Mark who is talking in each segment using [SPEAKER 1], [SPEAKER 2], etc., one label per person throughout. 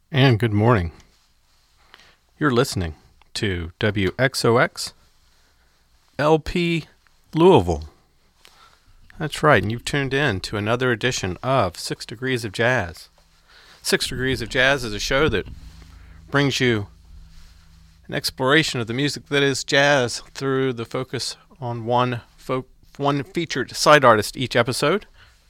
[SPEAKER 1] And good morning. You're listening to WXOX LP Louisville. That's right, and you've tuned in to another edition of 6 Degrees of Jazz. 6 Degrees of Jazz is a show that brings you an exploration of the music that is jazz through the focus on one featured side artist each episode.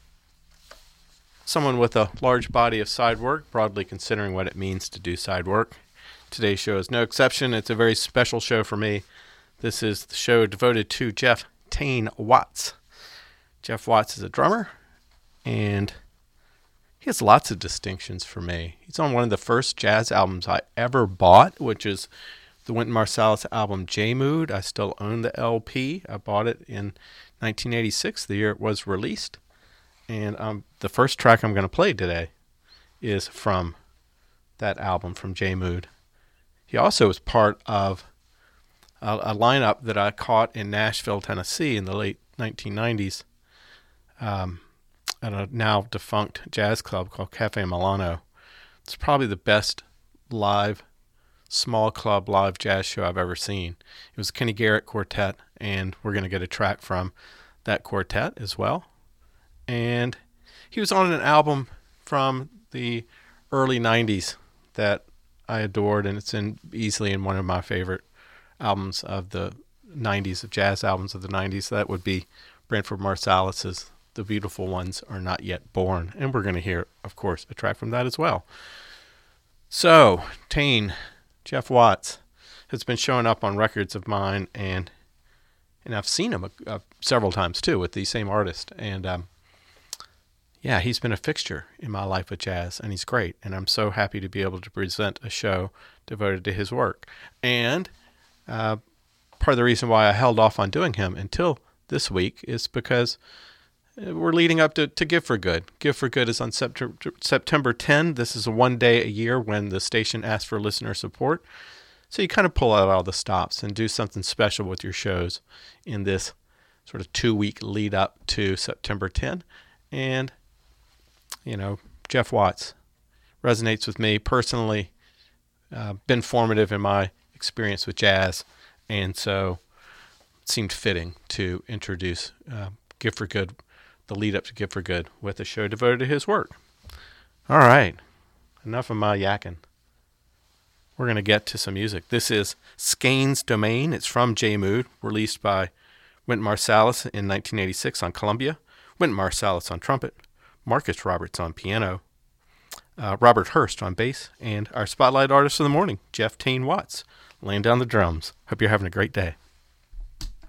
[SPEAKER 1] Someone with a large body of side work, broadly considering what it means to do side work. Today's show is no exception. It's a very special show for me. This is the show devoted to Jeff Tain Watts. Jeff Watts is a drummer, and he has lots of distinctions for me. He's on one of the first jazz albums I ever bought, which is the Wynton Marsalis album J-Mood. I still own the LP. I bought it in 1986, the year it was released. And the first track I'm going to play today is from that album, from J-Mood. He also was part of a lineup that I caught in Nashville, Tennessee in the late 1990s at a now defunct jazz club called Cafe Milano. It's probably the best live, small club live jazz show I've ever seen. It was a Kenny Garrett quartet, and we're going to get a track from that quartet as well. And he was on an album from the early 90s that I adored, and it's easily in one of my favorite albums of the 90s, of jazz albums of the 90s. That would be Branford Marsalis's The Beautiful Ones Are Not Yet Born. And we're going to hear, of course, a track from that as well. So, Tain, Jeff Watts, has been showing up on records of mine, and I've seen him several times, too, with the same artist. And yeah, he's been a fixture in my life with jazz, and he's great. And I'm so happy to be able to present a show devoted to his work. And part of the reason why I held off on doing him until this week is because we're leading up to Give for Good. Give for Good is on September 10. This is a one day a year when the station asks for listener support. So you kind of pull out all the stops and do something special with your shows in this sort of 2-week lead up to September 10. And you know, Jeff Watts resonates with me personally, been formative in my experience with jazz, and so it seemed fitting to introduce Give for Good, the lead up to Give for Good, with a show devoted to his work. All right, enough of my yakking. We're going to get to some music. This is Skeins Domain. It's from J-Mood, released by Wynton Marsalis in 1986 on Columbia. Wynton Marsalis on trumpet, Marcus Roberts on piano, Robert Hurst on bass, and our spotlight artist of the morning, Jeff Tain Watts, laying down the drums. Hope you're having a great day.